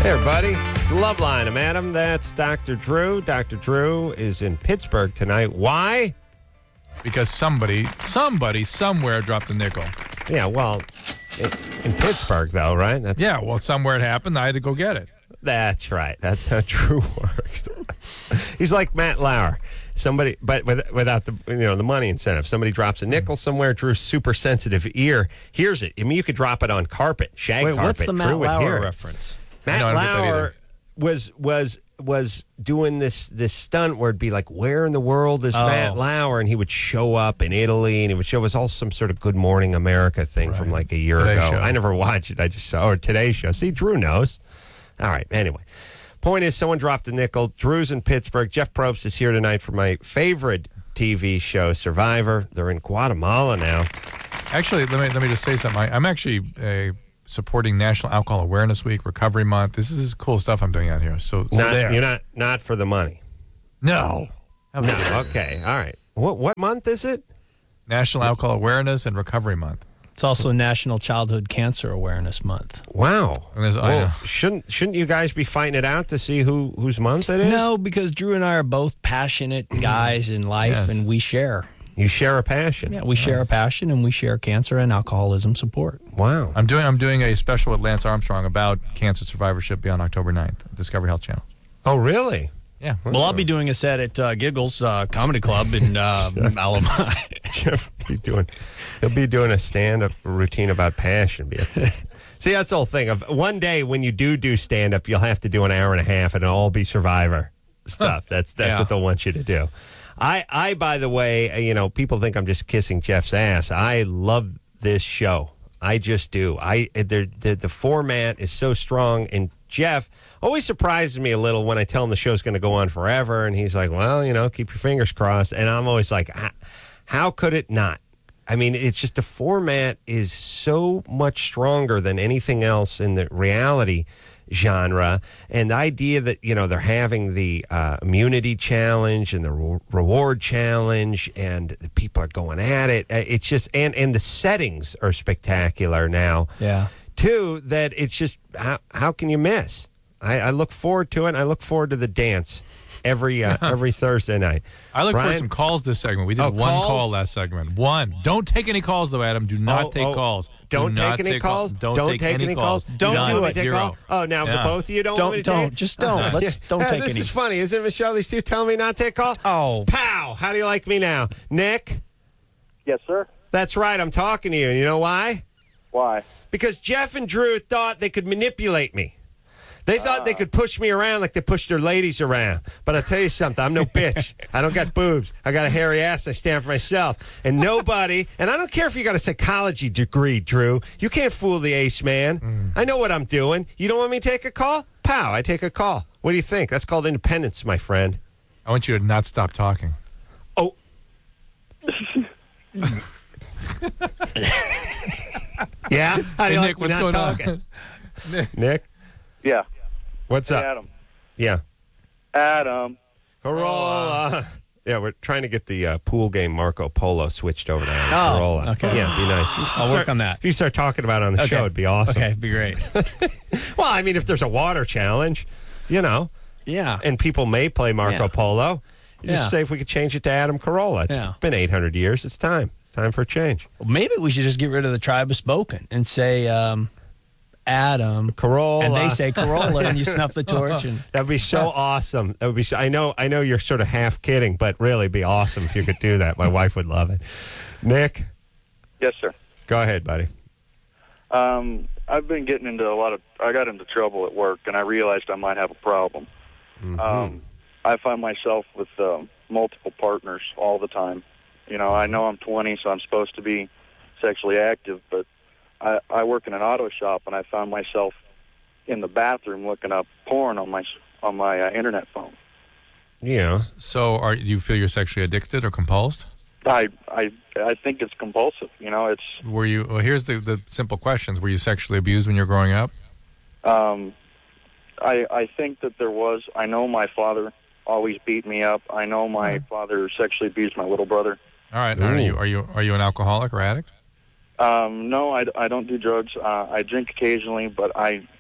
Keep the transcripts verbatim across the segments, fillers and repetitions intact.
Hey, everybody. It's Loveline. I'm Adam. That's Doctor Drew. Doctor Drew is in Pittsburgh tonight. Why? Because somebody, somebody, somewhere dropped a nickel. Yeah, well, in, in Pittsburgh, though, right? That's, Yeah, well, somewhere it happened. I had to go get it. That's right. That's how Drew works. He's like Matt Lauer. Somebody, but with, without the you know the money incentive. Somebody drops a nickel somewhere. Drew's super sensitive ear hears it. I mean, you could drop it on carpet, shag Wait, carpet. what's the Matt Drew would hear Lauer it. reference? Matt I don't get that Lauer either. was was was doing this this stunt where it'd be like, where in the world is Oh. Matt Lauer? And he would show up in Italy, and he would show it was all some sort of Good Morning America thing from like a year Today ago. Show. I never watched it. I just saw or Today Show. See, Drew knows. All right. Anyway, point is, someone dropped a nickel. Drew's in Pittsburgh. Jeff Probst is here tonight for my favorite T V show, Survivor. They're in Guatemala now. Actually, let me let me just say something. I, I'm actually uh, supporting National Alcohol Awareness Week, Recovery Month. This is cool stuff I'm doing out here. So, so Not, there. you're not not for the money. No. How No. about that? Okay. All right. What what month is it? National Alcohol Awareness and Recovery Month. It's also National Childhood Cancer Awareness Month. Wow. And there's- I Well, know. shouldn't shouldn't you guys be fighting it out to see who whose month it is? No, because Drew and I are both passionate guys in life, Yes. and we share. You share a passion. Yeah, we share a passion, and we share cancer and alcoholism support. Wow. I'm doing I'm doing a special with Lance Armstrong about cancer survivorship beyond October ninth, Discovery Health Channel. Oh, really? Yeah. Well, I'll be doing a set at uh, Giggles uh, Comedy Club in uh, Alabama. Jeff will be doing he'll be doing a stand-up routine about passion. See, that's the whole thing. Of one day when you do do stand-up, you'll have to do an hour and a half, and it'll all be Survivor stuff. That's that's Yeah. what they'll want you to do. I, I, by the way, uh, you know, people think I'm just kissing Jeff's ass. I love this show. I just do. I the the, the format is so strong, and Jeff always surprises me a little when I tell him the show's going to go on forever, and he's like, "Well, you know, keep your fingers crossed." And I'm always like, "How, how could it not?" I mean, it's just the format is so much stronger than anything else in the reality genre, and the idea that you know they're having the uh, immunity challenge and the re- reward challenge, and the people are going at it. Uh, It's just and and the settings are spectacular now. Yeah. Too, that it's just how how can you miss? I, I look forward to it. I look forward to the dance every uh, every Thursday night. I look Brian? for some calls this segment. We did Oh, one calls? call last segment. One. Don't take any calls, though, Adam. Do not Oh, take oh, calls. Don't Do take not any take calls. Don't, take, any calls. Don't None. do it. Take Zero. call. Oh, now Yeah. the both of you don't, Don't- want me to don't. take? Just don't. Let's- don't Yeah, take this any. is funny, isn't it, Michelle? These two telling me not to take calls. Oh. Pow! How do you like me now, Nick? Yes, sir. That's right. I'm talking to you. And you know why? Why? Because Jeff and Drew thought they could manipulate me. They thought they could push me around like they pushed their ladies around. But I'll tell you something. I'm no bitch. I don't got boobs. I got a hairy ass. I stand for myself. And nobody, and I don't care if you got a psychology degree, Drew. You can't fool the ace man. I know what I'm doing. You don't want me to take a call? Pow, I take a call. What do you think? That's called independence, my friend. I want you to not stop talking. Oh. Yeah? How do Hey, you Nick, like me what's not going talking? on? Nick, Yeah. what's Hey, up? Adam. Yeah. Adam. Corolla. Yeah, we're trying to get the uh, pool game Marco Polo switched over to Adam Oh, Corolla. okay. Yeah, be nice. If you I'll start- work on that. If you start talking about it on the Okay. show, it'd be awesome. Okay, be great. Well, I mean, if there's a water challenge, you know, Yeah. and people may play Marco Yeah. Polo, you just Yeah. say if we could change it to Adam Corolla. It's Yeah. been eight hundred years. It's time. Time for a change. Maybe we should just get rid of the tribe of spoken and say um, Adam Corolla. and they say Corolla, and you snuff the torch. And That would be so awesome. That would be. So, I know. I know you're sort of half kidding, but really, it'd be awesome if you could do that. My wife would love it. Nick, Yes, sir. go ahead, buddy. Um, I've been getting into a lot of. I got into trouble at work, and I realized I might have a problem. Mm-hmm. Um, I find myself with um, multiple partners all the time. You know, I know I'm twenty, so I'm supposed to be sexually active, but I, I work in an auto shop, and I found myself in the bathroom looking up porn on my on my uh, internet phone. Yeah. So, are do you feel you're sexually addicted or compulsed? I I I think it's compulsive. You know, it's Were you? Well, here's the the simple questions. Were you sexually abused when you were growing up? Um, I I think that there was. I know my father always beat me up. I know my father sexually abused my little brother. All right. Are you are you are you an alcoholic or addict? Um, no, I, I don't do drugs. Uh, I drink occasionally, but I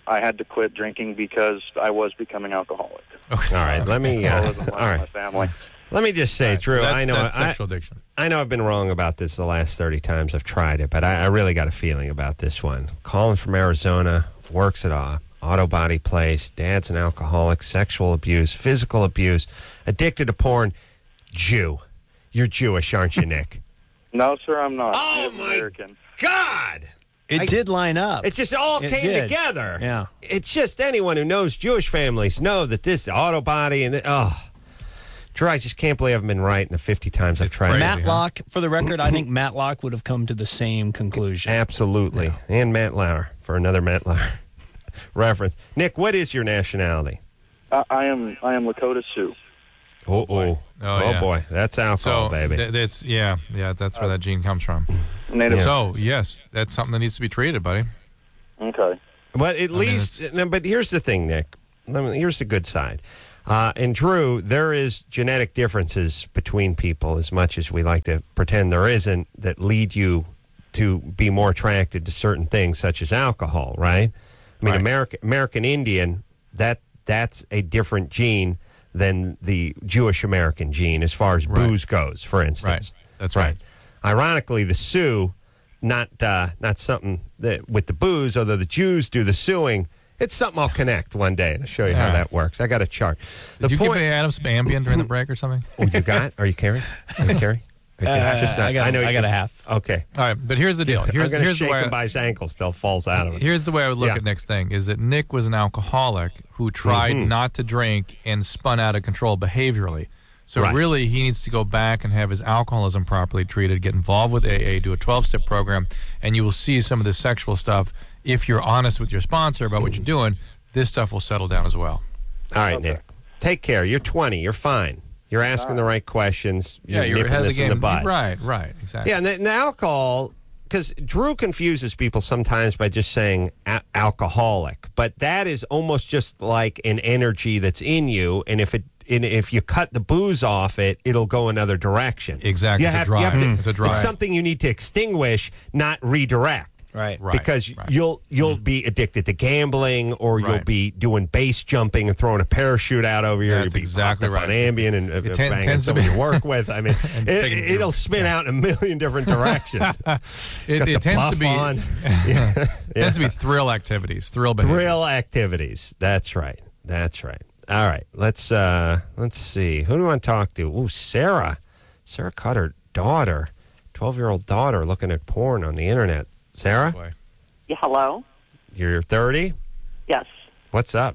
I had to quit drinking because I was becoming alcoholic. Okay. All right, let me. I Uh, wasn't all allowed right, my family. let me just say, Right, Drew. so that's, I know. that's I, sexual addiction. I know I've been wrong about this the last thirty times I've tried it, but I, I really got a feeling about this one. Calling from Arizona, works at a auto body place, dad's an alcoholic, sexual abuse, physical abuse, addicted to porn, Jew. You're Jewish, aren't you, Nick? No, sir, I'm not. Oh, Native my American. God! It I- did line up. It just all It came did. together. Yeah. It's just anyone who knows Jewish families know that this auto body and, oh... Drew, I just can't believe I've been right in the fifty times I've It's tried. crazy. Matt, Matlock, for the record, I think Matlock would have come to the same conclusion. absolutely. And Matt Lauer for another Matt Lauer reference. Nick, what is your nationality? I, I am. I am Lakota Sioux. Oh, oh, Oh, yeah. boy. That's alcohol, So baby. th- that's yeah, yeah. That's where that gene comes from. Native. So yes, that's something that needs to be treated, buddy. Okay. But at mean, least, no, but here's the thing, Nick. Let me- Here's the good side. Uh, and Drew, there is genetic differences between people, as much as we like to pretend there isn't, that lead you to be more attracted to certain things, such as alcohol, right? I mean, Right. American American Indian, that that's a different gene than the Jewish American gene as far as Right. booze goes, for instance. Right. That's right. Ironically, the Sioux, not uh, not something that with the booze, although the Jews do the suing. It's something I'll connect one day to show you how Yeah. that works. I got a chart. The Did you point, give Adam some Ambien during the break or something? oh, you got? Are you carrying? Are you carrying? Uh, Just not- I got, know I you got can- a half. Okay. All right, but here's the deal. Here's I'm going to here's the shake way him I, by his ankles till falls out of it. here's the way I would look Yeah. at Nick's thing is that Nick was an alcoholic who tried Mhm. not to drink and spun out of control behaviorally. So Right. really, he needs to go back and have his alcoholism properly treated, get involved with A A, do a twelve-step program, and you will see some of the sexual stuff. If you're honest with your sponsor about what you're doing, this stuff will settle down as well. All right, Okay. Nick. Take care. You're twenty. You're fine. You're asking the right questions. You're yeah, you're nipping ahead of the this in game. the bud. Right, right, exactly. Yeah, and the, and the alcohol, because Drew confuses people sometimes by just saying a- alcoholic, but that is almost just like an energy that's in you, and if it and if you cut the booze off it, it'll go another direction. Exactly. You It's a have, you have drive. to- It's a drive. something you need to extinguish, not redirect. Right. Right, Because right. you'll you'll be addicted to gambling, or you'll Right. be doing base jumping and throwing a parachute out over you. That's You'll be exactly hopped up right. on Ambien and uh, It ten- banging tends to someone be- you work with. I mean, And it, taking- it'll spin yeah. out in a million different directions. It, Got it the tends to buff be on. Yeah. tends to be thrill activities, thrill behavior. Thrill activities. That's right. That's right. All right. Let's uh let's see. Who do I want to talk to? Ooh, Sarah. Sarah caught her daughter, twelve-year-old daughter, looking at porn on the internet. Sarah, Boy. Yeah, hello? you're thirty. Yes. What's up?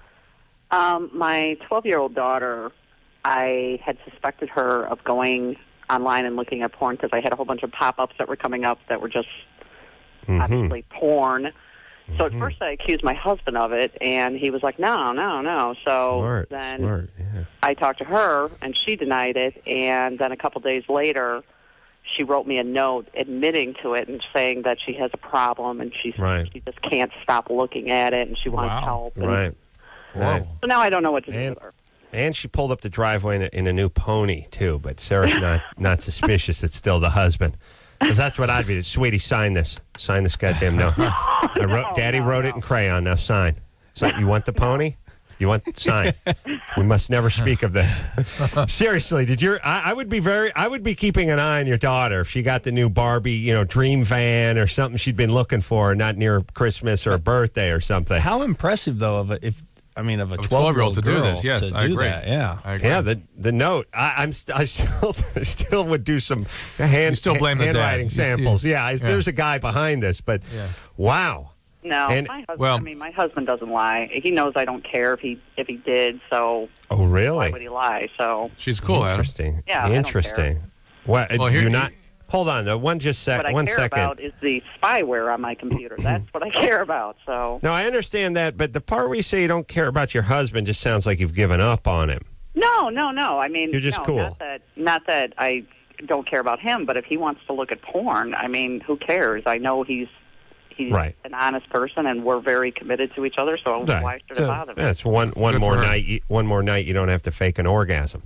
Um, my twelve-year-old daughter, I had suspected her of going online and looking at porn because I had a whole bunch of pop-ups that were coming up that were just Mhm. obviously porn. So at first I accused my husband of it, and he was like, no, no, no. So Smart. then Smart. Yeah. I talked to her, and she denied it, and then a couple days later, she wrote me a note admitting to it and saying that she has a problem, and she, Right. she just can't stop looking at it, and she wants Wow. help. And Right. Right. So now I don't know what to do And- with her. And she pulled up the driveway in a, in a new pony too. But Sarah's not not suspicious. It's still the husband, because that's what I'd be. Sweetie, sign this. Sign this goddamn note. I wrote. Daddy no, wrote no. it in crayon. Now sign. So you want the pony? You want sign? We must never speak of this. Seriously, did your? I, I would be very. I would be keeping an eye on your daughter if she got the new Barbie, you know, dream van or something she'd been looking for, not near Christmas or a birthday or something. How impressive, though, of a, if I mean, of a Of a twelve-year-old twelve-year-old to do girl this, yes, to I do agree. that, yeah. I agree. Yeah, the the note. I, I'm st- I still still would do some hand You still blame the dad. handwriting You still- samples. yeah, I, yeah. there's a guy behind this, but Yeah. wow. No, And- my husband. well- I mean, my husband doesn't lie. He knows I don't care if he if he did. So Oh, why really? would he lie? So She's cool, Adam. Interesting. Yeah, I don't Interesting. What? Well, do here- you not? Hold on, though. One just sec. what I One care second. about is the spyware on my computer. That's what I care about. So No, I understand that, but the part where you say you don't care about your husband just sounds like you've given up on him. no, no, no. I mean, You're just no, cool. Not that, not that I don't care about him, but if he wants to look at porn, I mean, who cares? I know he's he's Right. an honest person, and we're very committed to each other. So Right. why should So, it bother me? That's one one Good more for her. night. You, one more night. You don't have to fake an orgasm.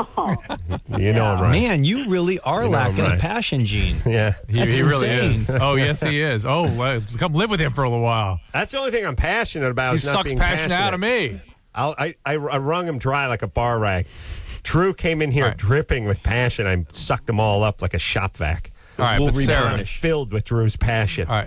You know I'm right. Man, you really are You know I'm lacking right. a passion gene. Yeah, He, That's he really insane. is. Oh, yes, he is. Oh, well, come live with him for a little while. that's the only thing I'm passionate about. He is not sucks being passion passionate out of me. I'll, I, I I wrung him dry like a bar rag. Drew came in here Right. dripping with passion. I sucked them all up like a shop vac. All right, We'll but Sarah. replenish. Filled with Drew's passion. All right.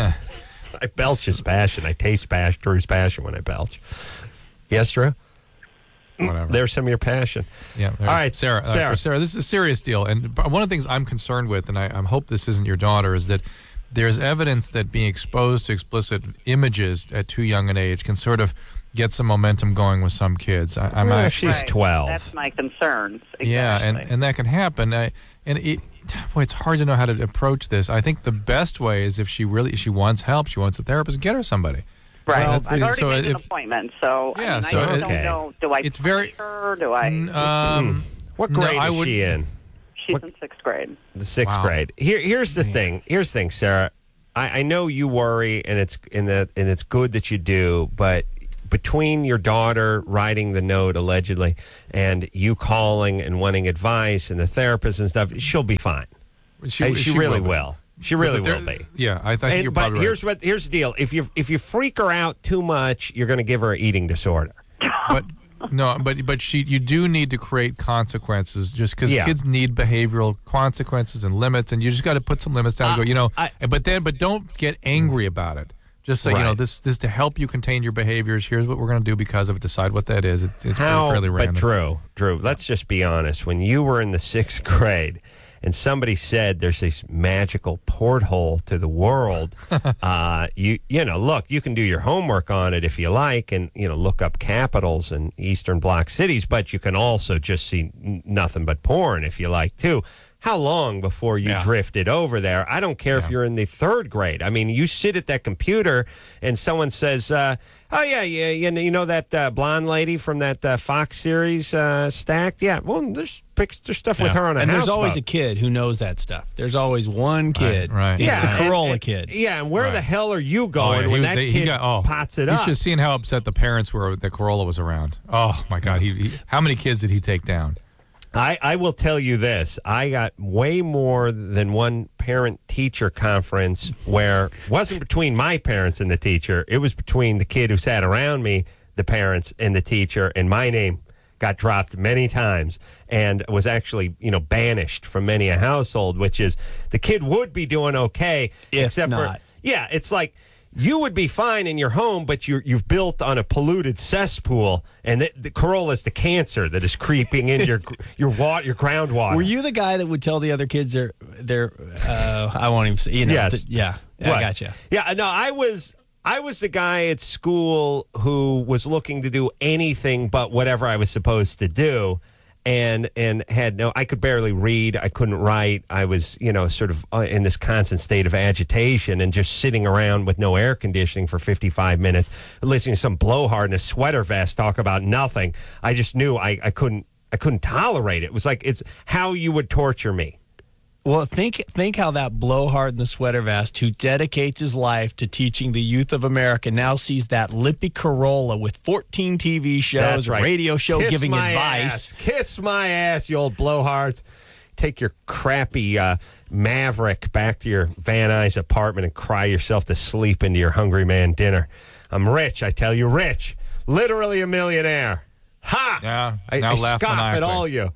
I belch his passion. I taste passion, Drew's passion when I belch. Yes, Drew? Whatever. There's some of your passion. Yeah. All right, Sarah. uh, Sarah. for Sarah, this is a serious deal, and b- one of the things I'm concerned with, and I, I hope this isn't your daughter, is that there's evidence that being exposed to explicit images at too young an age can sort of get some momentum going with some kids. I, I'm Well, not- she's Right. twelve. That's my concerns. Exactly. Yeah, and, and that can happen. I, and it, boy, it's hard to know how to approach this. I think the best way is if she really if she wants help, she wants a therapist, get her somebody. Right. Well, I've already so made an if- appointment, so Yeah, I mean, so I just okay. don't know. Do I It's push very- her? Do I? Mm, Um, What no, grade I is would- she in? She's what- in sixth grade. The sixth Wow. grade. Here, here's the thing. Here's the thing, Sarah. I, I know you worry, and it's and that and it's good that you do. But between your daughter writing the note allegedly and you calling and wanting advice and the therapist and stuff, she'll be fine. she, Hey, she, really be. will. She really But there- will be. Yeah, I think And- you're but probably here's right. what here's the deal. If you if you freak her out too much, you're going to give her an eating disorder. But no, but but she you do need to create consequences just because Yeah. kids need behavioral consequences and limits, and you just got to put some limits down. and Uh, go, you know, I- but then but don't get angry about it. Just say, you know, Right. this this to help you contain your behaviors. Here's what we're going to do because of it. Decide what that is. It's, it's How, fairly random. but Drew, Drew, let's just be honest. When you were in the sixth grade and somebody said there's this magical porthole to the world, uh, you you know, look, you can do your homework on it if you like, and you know, look up capitals and Eastern Bloc cities, but you can also just see n- nothing but porn if you like too. How long before you Yeah. drifted over there? I don't care if you're in the third grade. I mean, you sit at that computer and someone says, uh, "Oh yeah, yeah, you know, you know that uh, blonde lady from that uh, Fox series, uh, Stacked? Yeah, well, there's pics, there's stuff with her on a and there's houseboat. always a kid who knows that stuff. There's always one kid. right. It's yeah, the and- Corolla and- kid. Yeah, and where Right. the hell are you Oh, going yeah, when he- that they- he kid got- oh, pots it you up? should have seen how upset the parents were that Corolla was around. Oh my God, he, he how many kids did he take down? I, I will tell you this. I got way more than one parent-teacher conference where it wasn't between my parents and the teacher. It was between the kid who sat around me, the parents, and the teacher, and my name got dropped many times and was actually, you know, banished from many a household, which is the kid would be doing okay. If except not. for, yeah, it's like you would be fine in your home, but you're, you've built on a polluted cesspool, and the, the Corolla is the cancer that is creeping into your your water, your groundwater. Were you the guy that would tell the other kids they're they're uh, I won't even say, you know, Yes. th- yeah, yeah, I Right. gotcha. Yeah, no, I was I was the guy at school who was looking to do anything but whatever I was supposed to do, and and had no. I could barely read. I couldn't write. I was, you know, sort of uh, in this constant state of agitation and just sitting around with no air conditioning for fifty-five minutes, listening to some blowhard in a sweater vest talk about nothing. I just knew I, I couldn't I couldn't tolerate it. It was like it's how you would torture me. Well, think think how that blowhard in the sweater vest who dedicates his life to teaching the youth of America now sees that lippy Corolla with fourteen T V shows, That's right. a radio show Kiss giving my advice. ass. Kiss my ass, you old blowhards. Take your crappy uh, Maverick back to your Van Nuys apartment and cry yourself to sleep into your hungry man dinner. I'm rich, I tell you, rich. Literally a millionaire. Ha! Yeah, I, now I laugh scoff at maniacally. all you.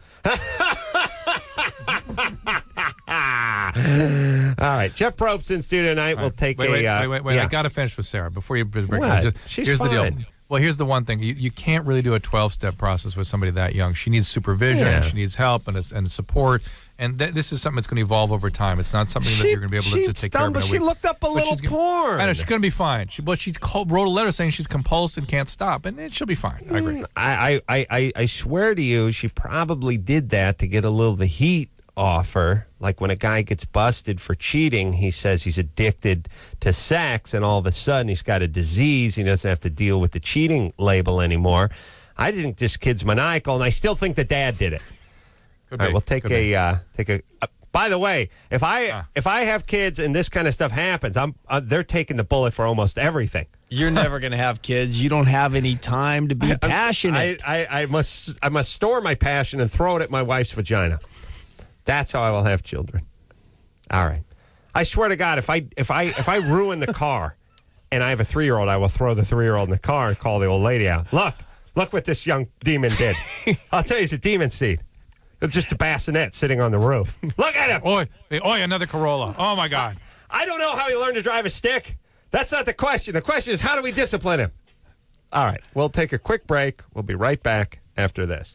All right, Jeff Probst in studio tonight. We'll take wait, a. wait, uh, wait, wait, wait. yeah. I got to finish with Sarah before you break. What? Just- She's here's the fine. deal. Well, here's the one thing. You, you can't really do a twelve-step process with somebody that young. She needs supervision, Yeah. and she needs help and, and support. And th- this is something that's going to evolve over time. It's not something that She- you're going to be able she to, to take care of in a stumbled. week. She looked up a But little she's gonna- porn. I know, she's going to be fine. She, but she called, wrote a letter saying she's compulsed and can't stop, and it, she'll be fine. I agree. I, I, I, I swear to you, she probably did that to get a little of the heat off her. Like when a guy gets busted for cheating, he says he's addicted to sex, and all of a sudden he's got a disease. He doesn't have to deal with the cheating label anymore. I think this kid's maniacal, and I still think the dad did it. Could All right, be. we'll take Could a be. uh, take a, a By the way, if I Uh. if I have kids and this kind of stuff happens, I'm uh, they're taking the bullet for almost everything. You're never going to have kids. You don't have any time to be passionate. I, I, I must I must store my passion and throw it at my wife's vagina. That's how I will have children. All right. I swear to God, if I if I if I ruin the car and I have a three year old, I will throw the three year old in the car and call the old lady out. Look, look what this young demon did. I'll tell you, it's a demon seed. It's just a bassinet sitting on the roof. Look at him. Oi, oi, another Corolla. Oh, my God. I don't know how he learned to drive a stick. That's not the question. The question is, how do we discipline him? All right, we'll take a quick break. We'll be right back after this.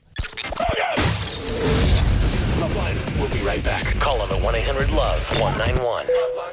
We'll be right back. Call on the one eight hundred love one nine one.